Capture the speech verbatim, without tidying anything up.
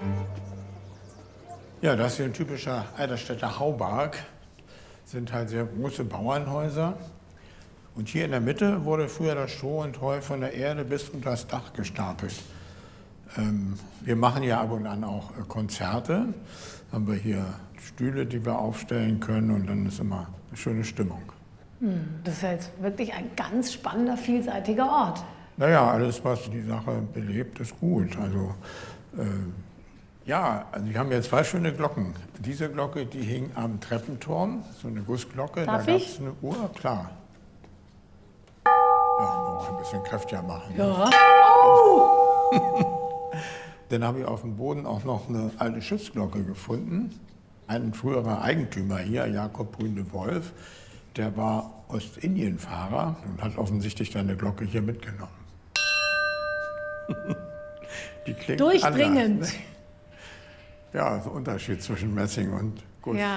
Ja, das ist hier ein typischer Eiderstedter Haubarg. Sind halt sehr große Bauernhäuser. Und hier in der Mitte wurde früher das Stroh und Heu von der Erde bis unter das Dach gestapelt. Ähm, wir machen ja ab und an auch äh, Konzerte. Haben wir hier Stühle, die wir aufstellen können, und dann ist immer eine schöne Stimmung. Hm, das ist ja jetzt wirklich ein ganz spannender, vielseitiger Ort. Naja, alles, was die Sache belebt, ist gut. Also, äh, ja, also wir haben hier zwei schöne Glocken. Diese Glocke, die hing am Treppenturm, so eine Gussglocke. Darf da gab ich? es eine Uhr, klar. Ja, noch ein bisschen kräftiger machen. Ne? Ja. Dann habe ich auf dem Boden auch noch eine alte Schiffsglocke gefunden. Ein früherer Eigentümer hier, Jakob Brüne Wolf, der war Ostindien-Fahrer und hat offensichtlich seine Glocke hier mitgenommen. Die klingt Durchdringend. anders, ne? Ja, so ein Unterschied zwischen Messing und Guss. Ja.